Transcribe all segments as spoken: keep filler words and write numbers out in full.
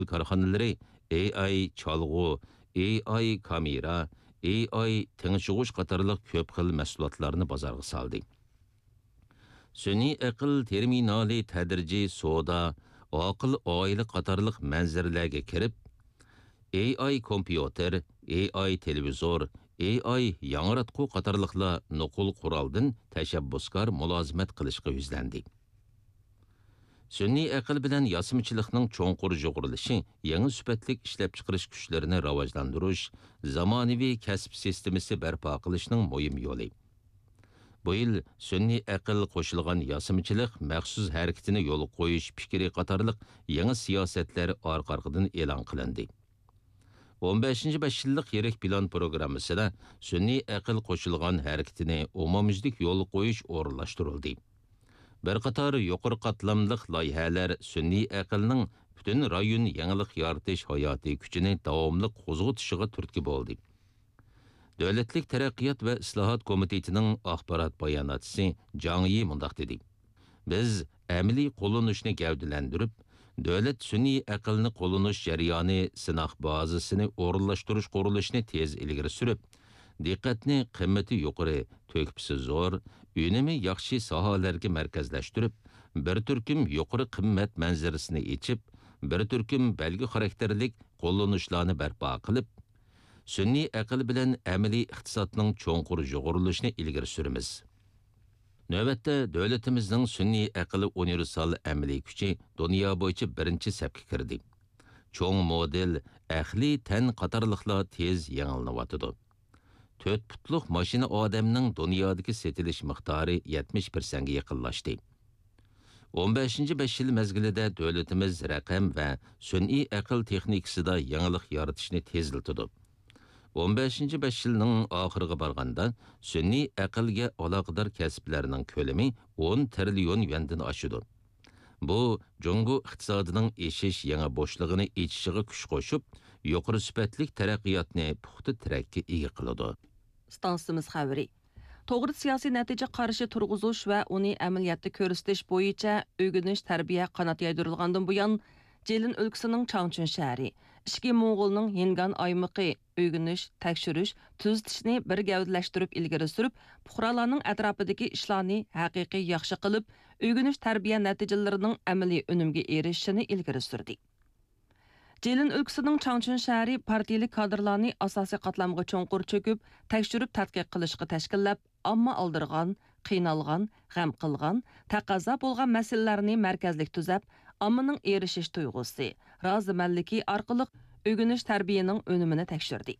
korxonaları A I çalgı, A I kamera, A I tengşuğuş qatarlıq köp xil mahsulotlarni bozorga soldi. Sun'iy aql terminali tadrijiy soda, aql oila qatorliq manzaralarga kirib, A I kompyuter, A I televizor, A I yangiratqu qatorliqlar nuqul quroldan tashabbuskor mulozimat qilishga yuzlandi. Sun'iy aql bilan yasimchilikning cho'nqur jug'urilishi, yangi sifatlik ishlab chiqarish kuchlarini rivojlantirish, zamonaviy kasb sistemasi barpo qilishning muhim yo'li. Bu yil sun'iy aql qo'shilgan yasimchilik maxsus harakatini yo'l qo'yish fikri qatorliq yangi siyosatlar orqa-orqadan e'lon qilindi. o'n beshinchi besh yillik yirik plan programmasida sun'iy aql qo'shilgan harakatini umumyuzlik yo'l qo'yish o'rinlashtirildi. Bir qator yuqori qatlamliq loyihalar sun'iy aqlning butun rayon yangilik yaratish hayotiy kuchini davomli qo'zg'atishiga turtki bo'ldi. Davlatlik taraqqiyot va islohot komitetining axborot bayonotchisi Jang Yi mundaq dedi. Biz amaliy qo'llanishni gavdalantirib, davlat sun'iy aqlni qo'llanish jarayoni sinoq bazasini o'rinlashtirish qurilishini tez ilgari surib, diqqatni qimmati yuqori, to'kpisi zo'r, unumi yaxshi sohalarga markazlashtirib, bir turkum yuqori qimmat manzarasini ichib, bir turkum belgi xarakterlik qo'llanishlarni barpo qilib, sun'iy aql bilan amaliy iqtisodning cho'nqur jug'urilishini ilgari suramiz. Növbətdə dövlətimizin sun'iy aql universal amaliy kuchi dunyo bo'yicha birinchi safga kirdi. Cho'ng model, aqli tan qatorliqlar tez yangilanyotidu. to'rt putluq mashina odamning dunyodagi setilish miqdori yetmish persent ga yaqinlashdi. o'n beshinchi besh yil mezgilida davlatimiz raqam va sun'iy aql texnikasida yangilik yaratishni tezlatdi. o'n beshinchi besh yilning oxiriga borganda sun'iy aqlga aloqador kasblarning ko'lami o'n trillion yuandan oshdi. Bu Jungo iqtisodining eshish yangi bo'shlig'ini ichishiga kuch qo'shib, yuqori sifatli taraqqiyotni puxta trakka ega qiladi. Stansimiz xabari. To'g'ri siyosiy natija qarshi turg'izish va uni amaliyotda ko'rsatish bo'yicha o'rganish tarbiya qanot yaydirilgandan buyon Jelin өлkəsinin Changchun şəhəri, İşki Moğolның Yengan aymıqı öyrəniş, təkşürüş, tüzitishni bir gavdələşdirib ilgari sürüb, puhralarning atrofidagi ishlarni haqiqiy yaxshi qilib, öyrəniş tarbiya natijalarining amaliy unumga erishishini ilgari surdi. Jelin өлkəsinin Changchun şəhəri partiyali kadrlarni asosiy qatlamga cho'nqur cho'kib, təkşürüb tadqiq qilishga tashkillab, ammo aldirgan, qiynalgan, g'am qilgan, taqozo bo'lgan masalalarni markazlik tuzab, ammaning erishish tuyg'usi, rozimalligi orqali o'rganish tarbiyaning unumini tekshirdi.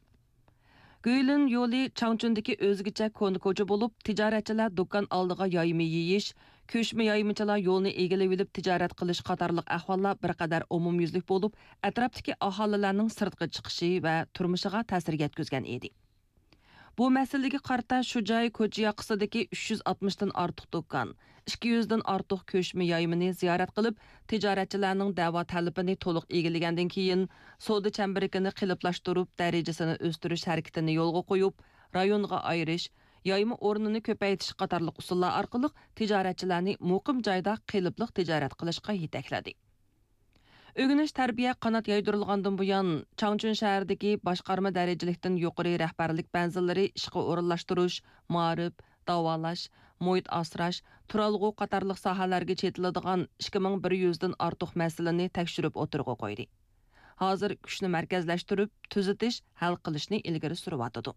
Güylün yo'li Changchundagi o'zgacha ko'ni-ko'cha bo'lib, tijoratchilar do'kon oldiga yoyma yeyish, ko'shma yoymachilar yo'lni egilib olib tijorat qilish qatorliq ahvollar bir qadar umumyuzlik bo'lib, atrofdagi aholilarning sirtqa chiqishi va turmushiga ta'sir yetkazgan edi. Bu masalaga qarata shu joy ko'cha yoqasidagi uch yuz oltmishdan ortiq do'kon, ikki yuz dan ortiq ko'shma yoymini ziyorat qilib, tijoratchilarning da'vo talabini to'liq egillagandan keyin savdo chambarigini qiliplashtirib, darajasini o'stirish harakatini yo'lga qo'yib, rayonga ayirish, yoyma o'rnini ko'paytirish qatorliq usullar orqali tijoratchilarni muqim joyda qilipliq tijorat qilishga yetakladi. Ögüniş tarbiya qanot yaydirilgandan buyon Changchun shahridagi boshqarma darajalikdan yuqori rahbarlik manzillari ishga o'rinlashtirish, ma'rif, davolash, muhit asrash, turalg'u qatorliq sohalarga chetiladigan ikki ming bir yuz dan ortiq masalani tekshirib o'tirg'a qo'ydi. Hozir kuchni markazlashtirib, tuzitish, hal qilishni ilgari suryotidi.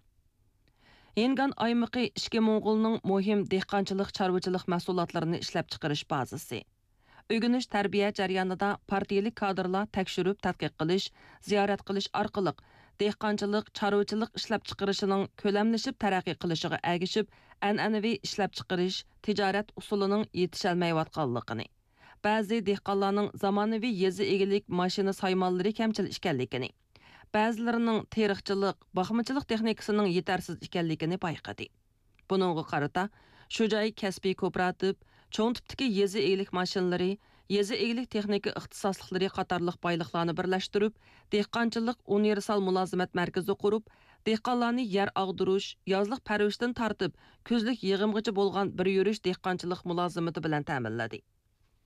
Yengan aymıqi ishki Mo'g'ulning muhim dehqonchilik, chorvachilik mahsulotlarini ishlab chiqarish bazasi. Ögüniş tarbiya jarayonida partiyali kadrlar tekshirib, tadqiq qilish, ziyorat qilish orqali dehqonchilik, chorvachilik ishlab chiqarishining ko'lamlashib taraqqiy qilishiga ergishib, an'anaviy ishlab chiqarish, tijorat usulining yetishalmayotganligini, ba'zi dehqonlarning zamonaviy yezi egilik mashina saymallari kamchil ekanligini, ba'zilarining teriqchilik, baxmachilik texnikasining yetarsiz ekanligini payqadi. Buningga qarata shu joy kasbiy kooperativ, cho'ng tipdagi yezi egilik mashinalari, yezi egilik texnika ixtisosliklari qatorliq boyliqlarni birlashtirib, dehqonchilik universal mulozimat markazi qurib, dehqonlarni yer ag'dirish, yozliq parvishdan tortib, kuzlik yig'imgacha bo'lgan bir yurish dehqonchilik mulozimati bilan ta'minladi.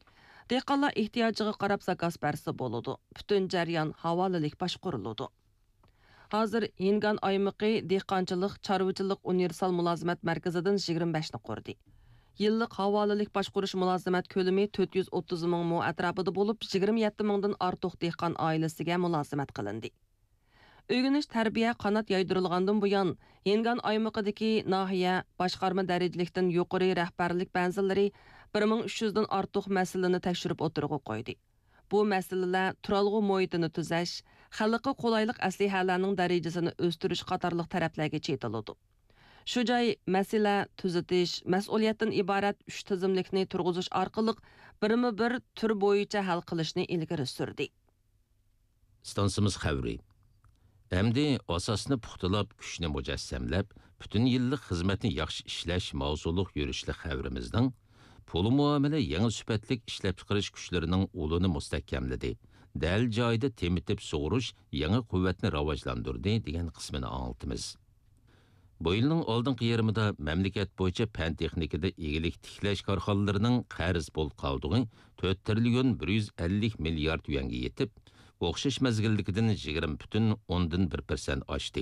Dehqonlar ehtiyojiga qarab zakaz bersa bo'ladi. Bütün jarayon havolilik boshqariladi. Hozir Hingan aymiqi dehqonchilik chorvachilik universal mulozimat markazidan yigirma besh ni qurdi. Yillik havolilik boshqarish mulozimat ko'lami to'rt yuz o'ttiz ming mo atrofida bo'lib, yigirma yetti mingdan ortiq dehqon oilasiga mulozimat qilindi. Ögüniş tarbiya qanot yaydirilgandan buyon Hingan aymiqidagi nahiya boshqarma darajalikdan yuqori rahbarlik manzillari bir ming uch yuz dan ortiq masalani tekshirib o'tirg'i qo'ydi. Bu masalalar turalg'u muhitini tuzash, xalqqa qulaylik aslihalarning darajasini o'stirish qatorliq taraflarga chetiladi. Shu joy masala tuzatish, mas'uliyatdan iborat uch tizimlikni turg'izish orqali birma-bir tur bo'yicha hal qilishni ilgari surdi. Stansimiz xavri. Әмді asasını puxtalab, күшні mujassamlab, bütün yillik xizmatni yaxshi ishlash mavzuluq yurishli xavrimizning pul muomala yangi sifatlik ishlab chiqarish kuchlarining ulini mustahkamladi. Dal joyda temitib sug'urish yangi quvvatni rivojlantirdi degan qismini anglitimiz. Bu yilning oldingi yarmida mamlakat bo'yicha fan texnikada egilik tiklash korxonalarining qarz pul qoldig'i to'rt trillion bir yuz ellik milliard yuanga yetib, o'xshash mezgilligidan yigirma butun o'ndan bir persent oshdi.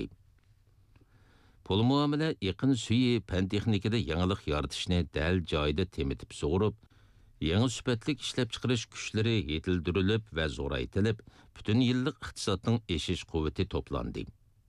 Pul muomala yaqin suyi fan texnikada yangilik yaratishni dal joyida temitib sug'urib, yangi sifatlik ishlab chiqarish kuchlari yetildirilib va zo'raytirilib, butun yillik iqtisodning eshish quvvati to'plandi.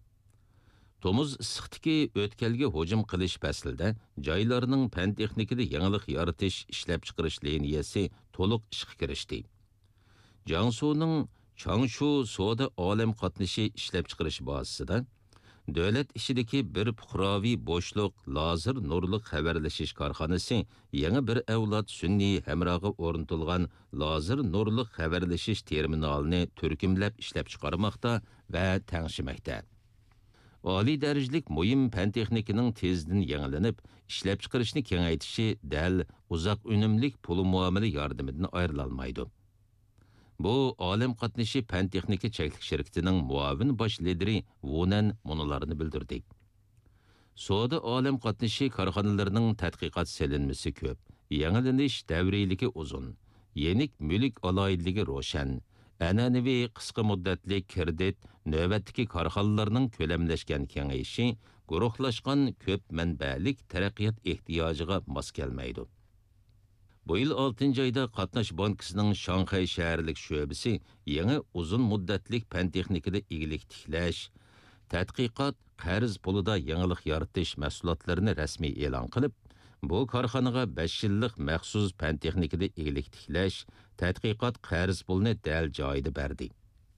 Tomuz issiqdagi o'tkalga hujum qilish faslida joylarning fan texnikada yangilik yaratish ishlab chiqarish liniyasi to'liq ishga kirishdi. Jiangsuning Changshu soda olam qatnashi ishlab chiqarish bazasida davlat ishidagi bir fuqaroviy bo'shliq lazer nurli xabarlashish korxonasi yangi bir avlod sun'iy hamroga o'rnatilgan lazer nurli xabarlashish terminalini turkumlab ishlab chiqarmoqda va tangshimoqda. Oliy darajalik muhim fan texnikining tezdan yangilanib, ishlab chiqarishni kengaytirishi dal uzoq unumlik pul muomala yordamidan ayrilolmaydi. Bu olam qatnashi fan texnika cheklik shirkatining muavin bosh lideri Wunan munolarni bildirdi. Soda olam qatnashi korxonalarining tadqiqot selinmasi ko'p, yangilanish davriyligi uzun, yenik mulk aloyidligi ro'shan, an'anaviy qisqa muddatli kredit navbatdagi korxonalarning ko'lamlashgan kengayishi guruhlashgan ko'p manbalik taraqqiyot ehtiyojiga mos kelmaydi. Bu yil oltinchi oyda Qatnash bankisining Shanxay shaharlik sho'basi yangi uzun muddatlik fan texnikada egilik tiklash, tadqiqot, qarz pulida yangilik yaratish mahsulotlarini rasmiy e'lon qilib, bu korxonaga besh yillik maxsus fan texnikada egilik tiklash, tadqiqot, qarz pulini dal joyida berdi.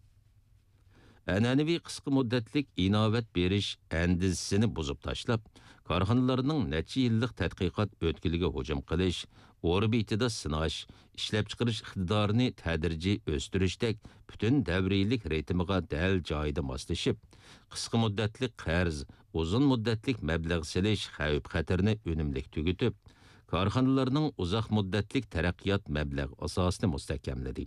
An'anaviy qisqa muddatlik inovat berish andizisini buzib tashlab, korxonalarning necha yillik tadqiqot o'tkiliga hujum qilish, orbitida sinash, ishlab chiqarish iqtidorini tadrijiy o'stirishdek butun davriylik ritmiga dal joyida moslashib, qisqa muddatlik qarz, uzun muddatlik mablag' silish xavf-xatarni unumli tugutib, korxonalarning uzoq muddatlik taraqqiyot mablag' asosini mustahkamladi.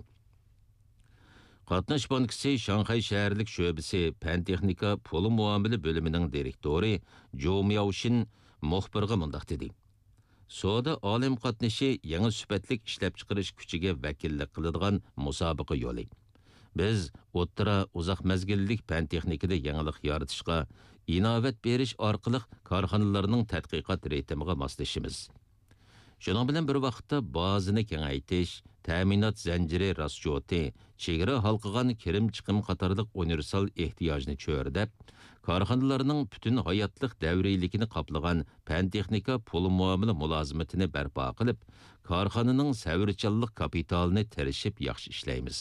Qatnash bankisi Shanxay shaharlik sho'basi fan texnika pul muomala bo'limining direktori Jo Miaoshin muxbirga mundaq dedi. Soda olam qatnashi yangi sifatlik ishlab chiqarish kuchiga vakillik qiladigan musobaqa yo'li. Biz o'ttira uzoq mezgillik fan texnikada yangilik yaratishga, inovat berish orqali korxonalarning tadqiqot ritmiga moslashimiz. Shuning bilan bir vaqtda bazini kengaytish, ta'minot zanjiri raschoti, chegara halqigan kirim chiqim qatorliq universal ehtiyojni cho'rdab, korxonalarning butun hayotlik davriyligini qoplagan fan texnika pul muomala mulozimatini barpo qilib, korxonaning savrchanlik kapitalini tirishib yaxshi ishlaymiz.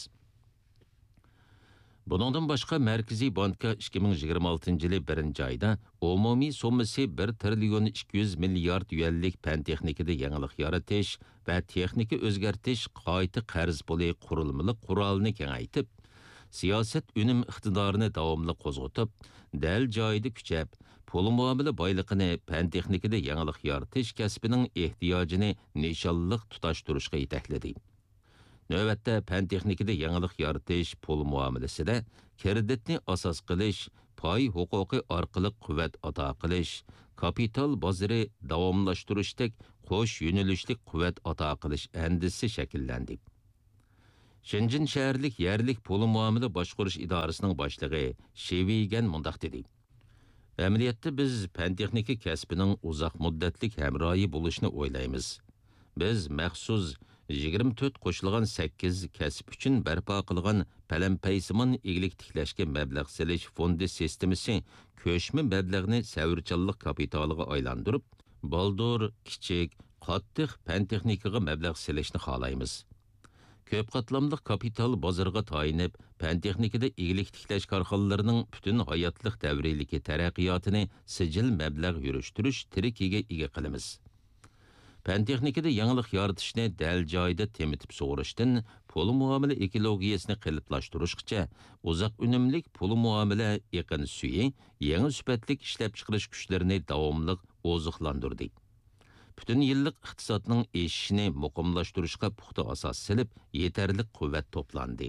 Buningdan boshqa Markaziy banka ikki ming yigirma oltinchi yil birinchi oyda umumiy summasi bir trillion ikki yuz milliard yuanlik fan texnikada yangilik yaratish va texnika o'zgartish qayta qarz puli qurilmali qurolni kengaytib, siyosat unum iqtidorini davomli qo'zg'atib, dal joyida kuchab, pul muomala boyligini fan texnikada yangilik yaratish kasbining ehtiyojini nishonliq tutashtirishga yetakladi. Növbətdə fan texnikada yangilik yaratish pul muomalasida kreditni asos qilish, pay huquqi orqali quvvat ato qilish, kapital bozori davomlashtirishdek qo'sh yo'nalishlik quvvat ato qilish andisi shakllandi. Shenzhen şəhərlik yerlik pulu muamele başqurish idorasining boshlig'i Shevigan mundaq dedi. Əməliyyatda biz pen texnika kasbining uzoq muddatlik hamroyi bo'lishni o'ylaymiz. Biz maxsus yigirma to'rt qo'shilgan sakkiz kasb uchun barpo qilgan palampaysimon eglik tiklashga mablag' selish fondi sistemasi ko'shma mablag'ni savrchanlik kapitaliga aylantirib, baldur, kichik, qattiq pen texnikaga mablag' selishni xohlaymiz. Köp qatlamlıq kapital bozorga tayinib, pen texnikada eglik tiklash korxonalarining butun hayotlik davriylik taraqqiyotini sijil mablag' yurishtirish tirikiga ega qilamiz. Pen texnikada yangilik yaratishni dal joyida temitib sug'urishdan pul muomala ekologiyasini qiliblashtirishgacha uzoq unumlik pul muomala yaqin suyi, yangi sifatlik ishlab chiqarish kuchlarini davomli oziqlantirdi. Bütün yıllık iqtisodning eshishini muqimlashtirishga puxta asos silib, yetarli quvvat to'plandi.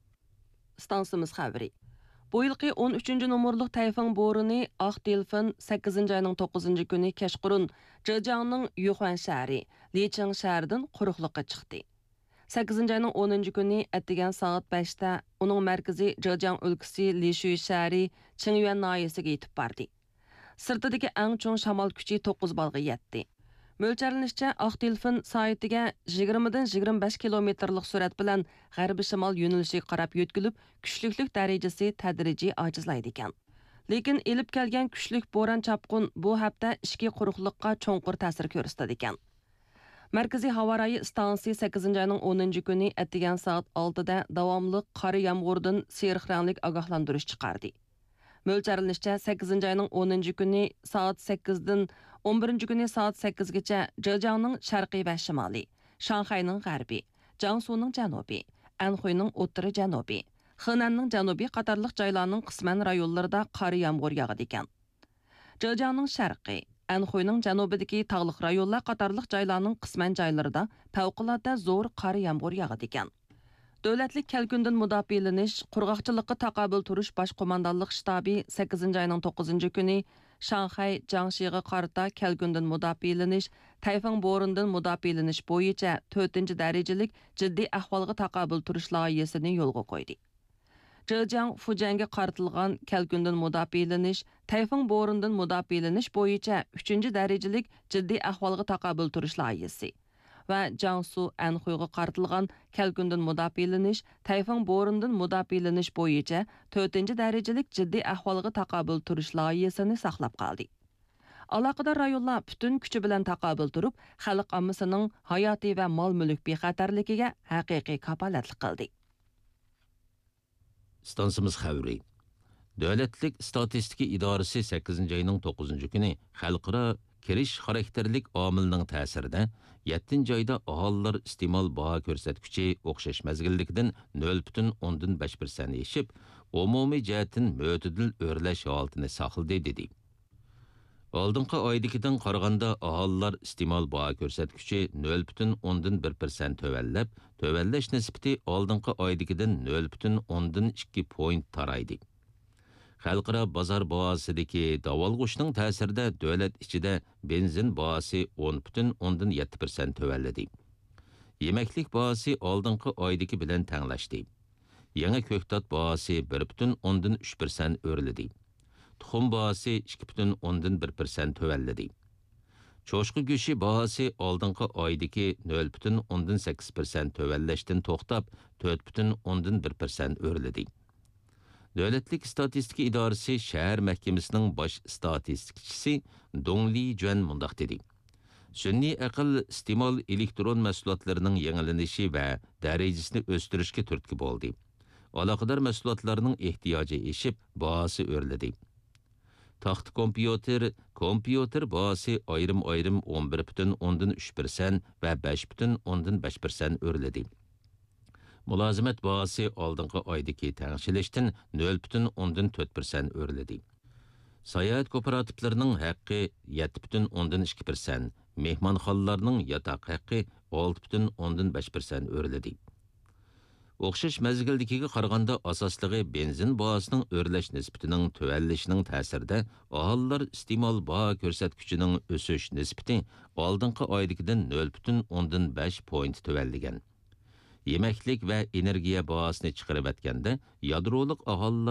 Stansimiz xabari. Bu yilqi o'n uchinchi numurluq tayfun bo'rini Oq Delfin sakkizinchi ayning to'qqizinchi kuni kechqurun Zhejiangning Yuhuan shahri, Licheng shahridan quruqliqqa chiqdi. sakkizinchi ayning o'ninchi kuni attigan soat beshda uning markazi Zhejiang o'lkasi Lishui shahri Qingyuan noyasiga yetib bordi. Sirtidagi eng cho'ng shamol kuchi to'qqiz balga yetdi. Mo'ljallanishcha Oq Delfin soatiga yigirmadan yigirma besh kilometrlik surat bilan g'arbiy shimol yo'nalishiga qarab yo'tkilib, kuchliklik darajasi tadrijiy ojizlaydi ekan. Lekin elib kelgan kuchlik bo'ron chapqun bu hafta ishki quruqliqqa cho'nqur ta'sir ko'rsatdi ekan. Markaziy havo rayi stansiyasi sakkizinchi ayning o'ninchi kuni attigan soat oltida davomli qor yomg'irdan seriq ranglik ogohlantirish chiqardi. Mo'ljallanishcha sakkizinchi ayning o'ninchi kuni soat sakkizdan o'n birinchi kuni soat sakkizgacha Zhejiangning sharqiy va shimoliy, Shanxayning g'arbiy, Jiangsuning janubiy, Anxuyning o'rta janubiy, Xenanning janubiy qatorliq joylarning qisman rayonlarida qor yomg'ir yog'adi ekan. Zhejiangning sharqiy, Anxuyning janubidagi tog'liq rayonlar qatorliq joylarning qisman joylarida favqulodda zo'r qor yomg'ir yog'adi ekan. Davlatlik kelgundan mudofialanish, qurg'oqchilikqa taqobil turish bosh qo'mondonlik shtabi sakkizinchi ayning to'qqizinchi kuni Shanxay, Jiangxiga qarata kelgundan mudofialanish, tayfun bo'rindan mudofialanish bo'yicha to'rtinchi darajalik jiddiy ahvolga taqobil turish loyihasini yo'lga qo'ydi. Zhejiang, Fujianga qaratilgan kelgundan mudofialanish, tayfun bo'rindan mudofialanish bo'yicha uchinchi darajalik jiddiy ahvolga taqobil turish loyihasi va Jiangsu, Anxuyga qaratilgan kelgundan mudofialanish, tayfun bo'rindan mudofialanish bo'yicha to'rtinchi darajalik jiddiy ahvolga taqobil turish loyihasini saqlab qoldi. Aloqador rayonlar butun kuchi bilan taqobil turib, xalq ommasining hayotiy va mol-mulk bexatarligiga haqiqiy kapolatlik qildi. Stansimiz xabari. Davlatlik statistika idorasi sakkizinchi ayning to'qqizinchi kuni xalqaro kirish xarakterlik omilning ta'sirida yettinchi oyda aholilar iste'mol baho ko'rsatkichi o'xshash mazgillikdan nol butun o'ndan besh persent eshib, umumiy jihatdan mo'tadil o'rlash holatini saqladi dedi. Oldingi oydagidan qaraganda aholilar iste'mol baho ko'rsatkichi nol butun o'ndan bir persent tövallab, tövallash nisbati oldingi oydagidan nol butun o'ndan ikki point taraydi. Xalqaro bozor bahosidagi davolg'ushning ta'sirida davlat ichida benzin bahosi o'n butun o'ndan yetti persent tövalladi. Yemeklik bahosi oldingi oydagi bilan tanglashdi. Yangi ko'ktat bahosi bir butun o'ndan uch persent o'rildi. Tuxum bahosi ikki butun o'ndan bir persent tövalladi. Cho'shqi go'shi bahosi oldingi oydagi nol butun o'ndan sakkiz persent tövallashdan to'xtab to'rt butun o'ndan bir persent o'rildi. Davlatlik statistika idorasi shahar mahkamasining bosh statistikchisi Dongli Juan mundaq dedi. Sun'iy aql iste'mol elektron mahsulotlarining yangilanishi va darajasini o'stirishga turtki bo'ldi. Aloqador mahsulotlarning ehtiyoji eshib, bahosi o'rladi. Taxt kompyuter, kompyuter bahosi ayrim-ayrim o'n bir butun o'ndan uch persent va besh butun o'ndan besh persent o'rladi. Mulozimat bahosi oldingi oydagi tangshilishdan nol butun o'ndan to'rt persent o'rladi. Sayohat kooperativlarining haqqi yetti butun o'ndan ikki persent, mehmonxonalarning yotoq haqqi olti butun o'ndan besh persent o'rladi. O'xshash mazgildikiga qaraganda asosligi benzin bahosining o'rlash nisbatining tuvallishining ta'sirida aholilar iste'mol baho ko'rsatkichining o'sish nisbati oldingi oydagidan nol butun o'ndan besh point tuvallagan. yemaklik va energiya bahosini chiqarib atganda yadroliq aholilar